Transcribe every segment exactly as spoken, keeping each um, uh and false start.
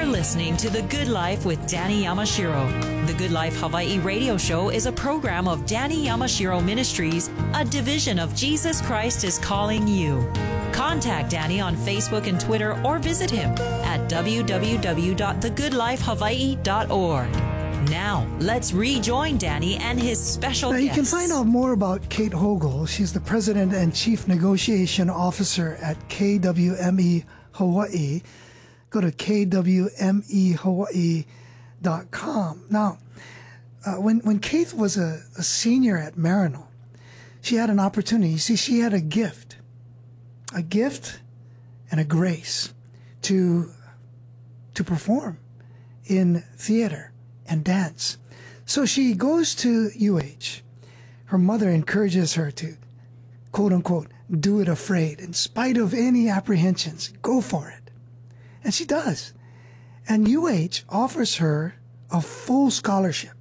listening to The Good Life with Danny Yamashiro. The Good Life Hawaii radio show is a program of Danny Yamashiro Ministries, a division of Jesus Christ is Calling You. Contact Danny on Facebook and Twitter or visit him at w w w dot the good life hawaii dot org. Now, let's rejoin Danny and his special now, guests. You can find out more about Kate Hogle. She's the President and Chief Negotiation Officer at K W M E Hawaii. Go to k w m e hawaii dot com. Now, uh, when, when Kate was a, a senior at Marino, she had an opportunity. You see, she had a gift, a gift and a grace to, to perform in theater and dance. So she goes to U H. Her mother encourages her to, quote unquote, do it afraid. In spite of any apprehensions, go for it. And she does. And U H offers her a full scholarship.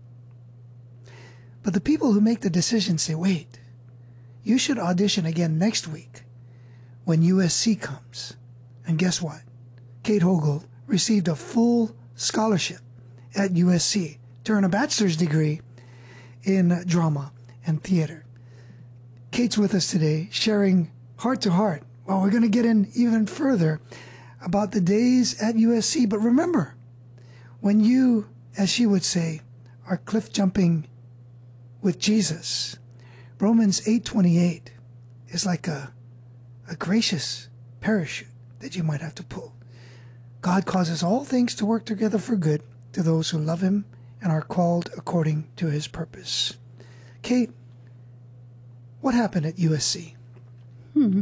But the people who make the decision say, wait, you should audition again next week when U S C comes. And guess what? Kate Hogle received a full scholarship at U S C to earn a bachelor's degree in drama and theater. Kate's with us today, sharing heart to heart. Well, we're going to get in even further about the days at U S C. But remember, when you, as she would say, are cliff jumping with Jesus, Romans eight twenty-eight is like a, a gracious parachute that you might have to pull. God causes all things to work together for good to those who love him and are called according to his purpose. Kate, what happened at U S C? Hmm.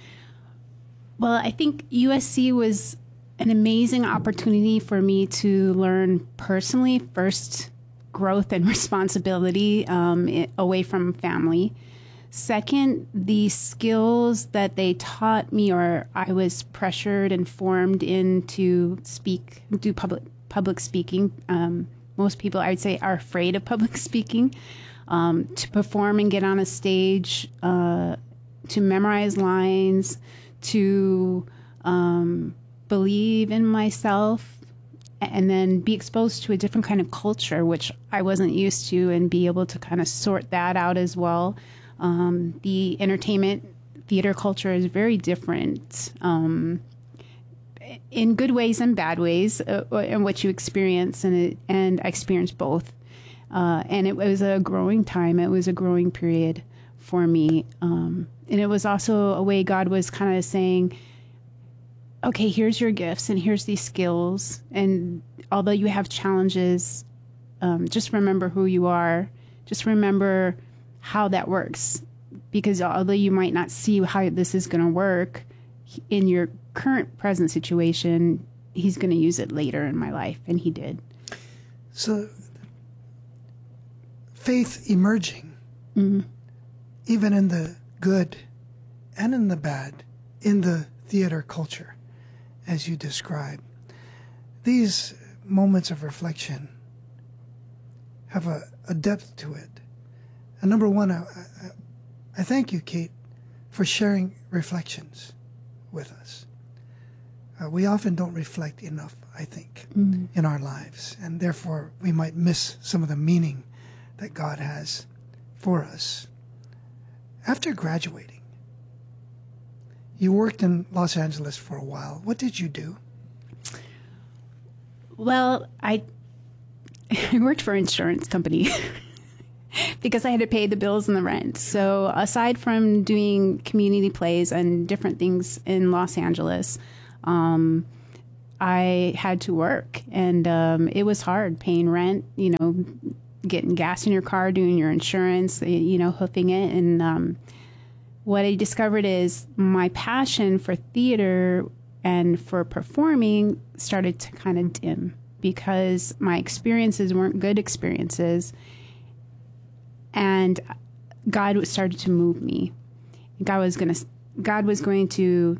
Well, I think U S C was an amazing opportunity for me to learn personally, first, growth and responsibility um, away from family. Second, the skills that they taught me, or I was pressured and formed into speak, do public public speaking. Um, most people, I would say, are afraid of public speaking. Um, to perform and get on a stage, uh, to memorize lines, to um, believe in myself, and then be exposed to a different kind of culture, which I wasn't used to, and be able to kind of sort that out as well. Um, the entertainment theater culture is very different um, in good ways and bad ways, uh, and what you experience, and it, and I experienced both. Uh, and it was a growing time. It was a growing period for me. Um, and it was also a way God was kind of saying, okay, here's your gifts and here's these skills. And although you have challenges, um, just remember who you are. Just remember how that works. Because although you might not see how this is going to work in your current present situation, he's going to use it later in my life. And he did. So faith emerging, mm-hmm. even in the good and in the bad, in the theater culture, as you describe. These moments of reflection have a, a depth to it. And number one, I, I, I thank you, Kate, for sharing reflections with us. Uh, we often don't reflect enough, I think, mm-hmm. in our lives, and therefore we might miss some of the meaning that God has for us. After graduating, you worked in Los Angeles for a while. What did you do? Well, I, I worked for an insurance company because I had to pay the bills and the rent. So aside from doing community plays and different things in Los Angeles, um, I had to work. And um, it was hard paying rent, you know, getting gas in your car, doing your insurance, you know, hoofing it. And um, what I discovered is my passion for theater and for performing started to kind of dim because my experiences weren't good experiences. And God started to move me. God was going to, God was going to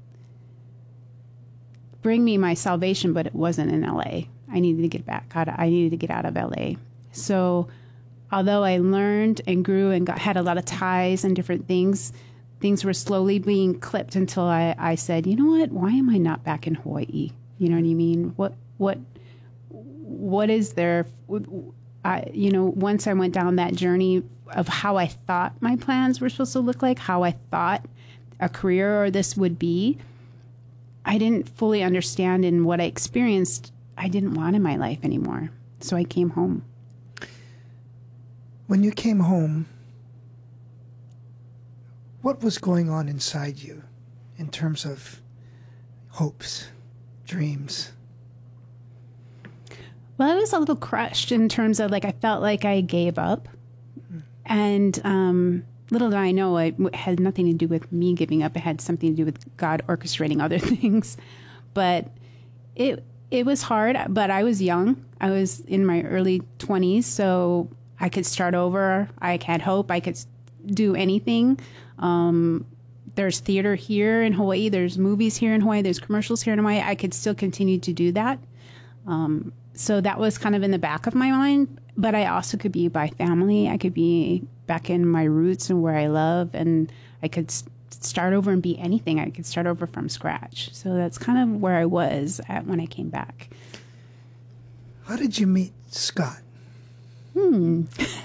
bring me my salvation, but it wasn't in L A. I needed to get back out. I needed to get out of L A. So although I learned and grew and got, had a lot of ties and different things, things were slowly being clipped until I, I said, you know what? Why am I not back in Hawaii? You know what I mean? What What, what is there? I, you know, once I went down that journey of how I thought my plans were supposed to look like, how I thought a career or this would be, I didn't fully understand, and what I experienced, I didn't want in my life anymore. So I came home. When you came home, what was going on inside you in terms of hopes, dreams? Well, I was a little crushed in terms of, like, I felt like I gave up. Mm. And um, little did I know, it had nothing to do with me giving up. It had something to do with God orchestrating other things. But it it was hard, but I was young. I was in my early twenties, so I could start over. I had hope. I could do anything. Um, there's theater here in Hawaii. There's movies here in Hawaii. There's commercials here in Hawaii. I could still continue to do that. Um, so that was kind of in the back of my mind. But I also could be by family. I could be back in my roots and where I love. And I could start over and be anything. I could start over from scratch. So that's kind of where I was at when I came back. How did you meet Scott? Hmm.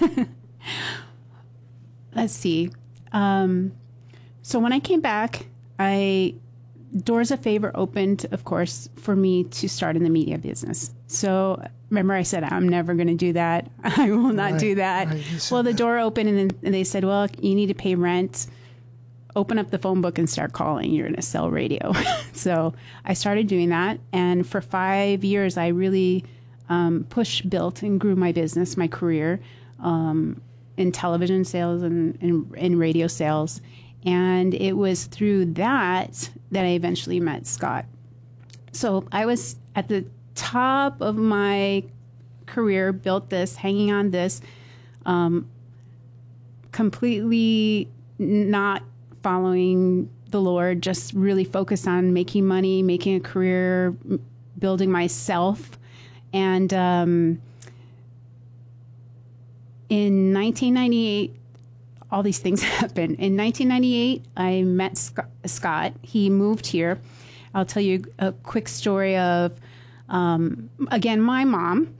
Let's see. Um, so when I came back, I doors of favor opened, of course, for me to start in the media business. So remember I said, I'm never going to do that. I will not right, do that. Right, well, the that. door opened and, then, and they said, well, you need to pay rent. Open up the phone book and start calling. You're going to sell radio. So I started doing that. And for five years, I really um, pushed, built, and grew my business, my career um, in television sales and in, in radio sales. And it was through that that I eventually met Scott. So I was at the top of my career, built this, hanging on this, um, completely not following the Lord, just really focused on making money, making a career, building myself. And um, in nineteen ninety-eight, all these things happened. In nineteen ninety-eight, I met Scott. He moved here. I'll tell you a quick story of, um, again, my mom.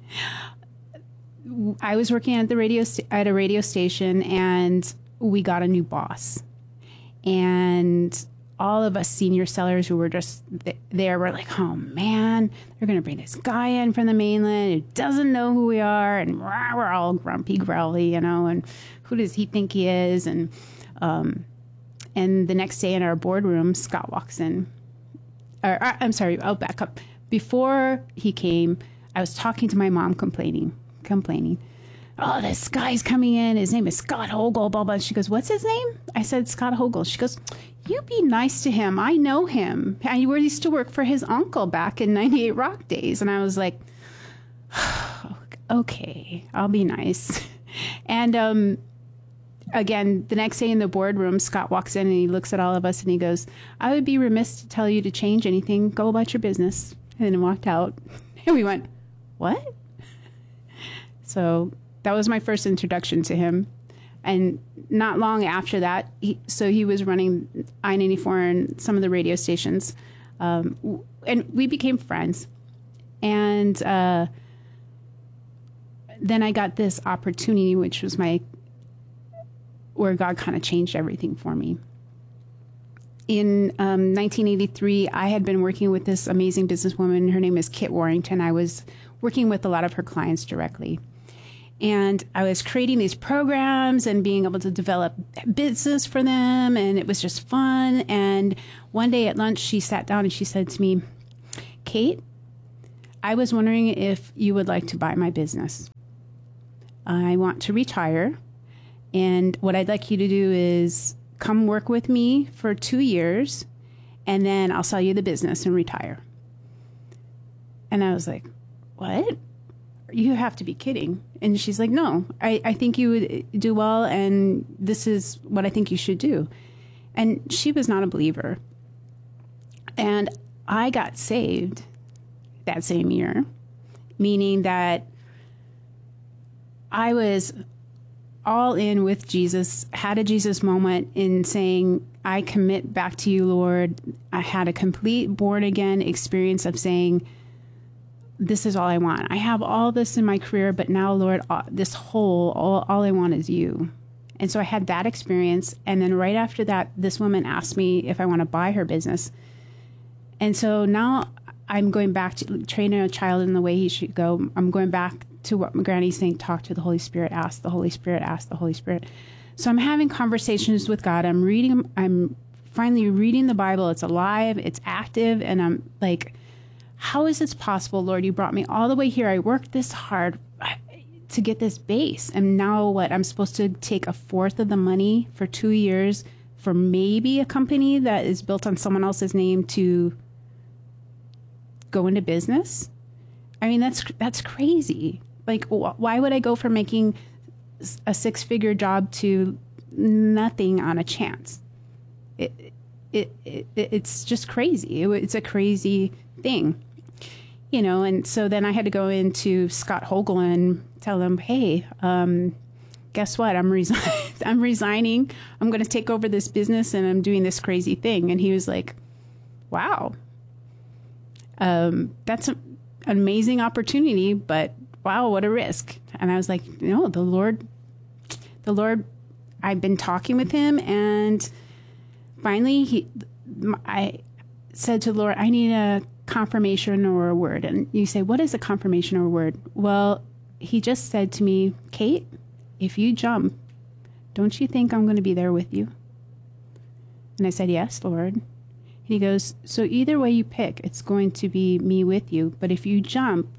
I was working at the radio at a radio station, and we got a new boss. And all of us senior sellers who were just th- there were like, oh, man, they're going to bring this guy in from the mainland who doesn't know who we are. And rah, we're all grumpy, growly, you know, and who does he think he is? And um, and the next day in our boardroom, Scott walks in. Or, I'm sorry, I'll back up. Before he came, I was talking to my mom complaining, complaining. Oh, this guy's coming in. His name is Scott Hogle, blah, blah. She goes, what's his name? I said, Scott Hogle. She goes, you be nice to him. I know him. I used to work for his uncle back in ninety-eight Rock days. And I was like, okay, I'll be nice. And um, again, the next day in the boardroom, Scott walks in and he looks at all of us and he goes, I would be remiss to tell you to change anything. Go about your business. And then he walked out. And we went, what? So that was my first introduction to him. And not long after that, he, so he was running I ninety-four and some of the radio stations. Um, and we became friends. And uh, then I got this opportunity, which was my, where God kind of changed everything for me. In um, nineteen eighty-three, I had been working with this amazing businesswoman. Her name is Kit Warrington. I was working with a lot of her clients directly. And I was creating these programs and being able to develop business for them. And it was just fun. And one day at lunch, she sat down and she said to me, Kate, I was wondering if you would like to buy my business. I want to retire. And what I'd like you to do is come work with me for two years. And then I'll sell you the business and retire. And I was like, what? You have to be kidding. And she's like, no, I, I think you would do well. And this is what I think you should do. And she was not a believer. And I got saved that same year, meaning that I was all in with Jesus, had a Jesus moment in saying, I commit back to you, Lord. I had a complete born again experience of saying, this is all I want. I have all this in my career, but now, Lord, all, this whole, all, all I want is you. And so I had that experience. And then right after that, this woman asked me if I want to buy her business. And so now I'm going back to training a child in the way he should go. I'm going back to what Granny's saying, talk to the Holy Spirit, ask the Holy Spirit, ask the Holy Spirit. So I'm having conversations with God. I'm reading, I'm finally reading the Bible. It's alive, it's active. And I'm like, how is this possible, Lord? You brought me all the way here. I worked this hard to get this base. And now what? I'm supposed to take a fourth of the money for two years for maybe a company that is built on someone else's name to go into business? I mean, that's that's crazy. Like, wh- why would I go from making a six-figure job to nothing on a chance? It, it, it it's just crazy. It, it's a crazy thing, you know. And so then I had to go into Scott Hogel and tell him, hey, um, guess what? I'm resigning. I'm resigning. I'm going to take over this business, and I'm doing this crazy thing. And he was like, wow, um, that's a, an amazing opportunity, but wow, what a risk. And I was like, no, the Lord, the Lord, I've been talking with him, and finally he, I said to the Lord, I need a confirmation or a word. And you say, what is a confirmation or a word? Well, he just said to me, Kate, if you jump, don't you think I'm going to be there with you? And I said, yes, Lord. And he goes, so either way you pick, it's going to be me with you. But if you jump,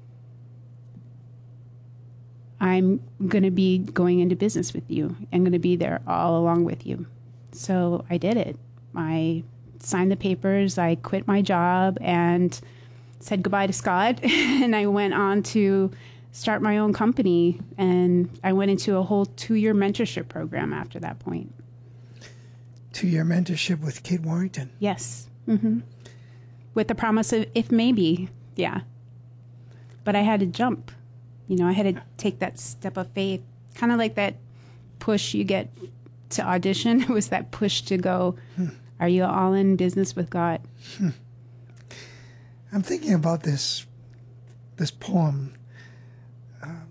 I'm going to be going into business with you. I'm going to be there all along with you. So I did it. I signed the papers. I quit my job and said goodbye to Scott. And I went on to start my own company. And I went into a whole two-year mentorship program after that point. Two-year mentorship with Kate Warrington. Yes. Mm-hmm. With the promise of if maybe. Yeah. But I had to jump. You know, I had to take that step of faith, kind of like that push you get to audition. It was that push to go, hmm. Are you all in business with God? Hmm. I'm thinking about this this poem um,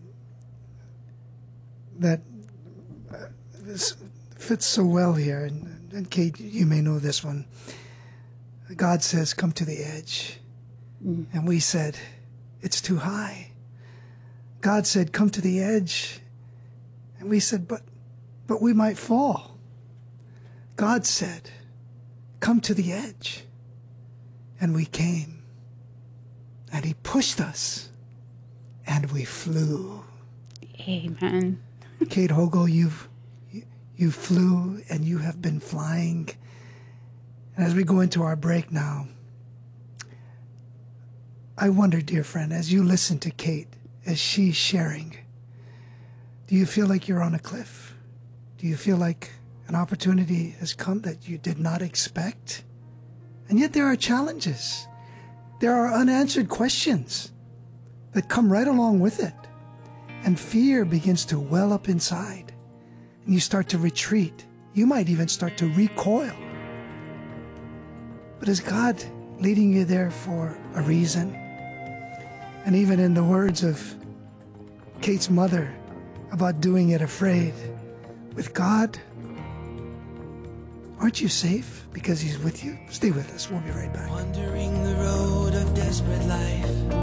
that uh, this fits so well here. And, and Kate, you may know this one. God says, come to the edge. Mm. And we said, it's too high. God said, come to the edge. And we said, but but we might fall. God said, come to the edge. And we came. And he pushed us. And we flew. Amen. Kate Hogel, you've, you, you flew and you have been flying. And as we go into our break now, I wonder, dear friend, as you listen to Kate, as she's sharing, do you feel like you're on a cliff? Do you feel like an opportunity has come that you did not expect? And yet there are challenges. There are unanswered questions that come right along with it. And fear begins to well up inside. And you start to retreat. You might even start to recoil. But is God leading you there for a reason? And even in the words of Kate's mother about doing it afraid, with God, aren't you safe because he's with you? Stay with us. We'll be right back. Wandering the road of desperate life.